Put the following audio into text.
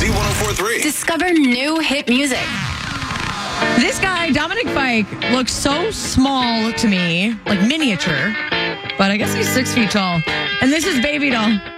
Z104.3. Discover new hit music. This guy, Dominic Fike, looks so small to me, like miniature, but I guess he's 6 feet tall. And this is Baby Doll.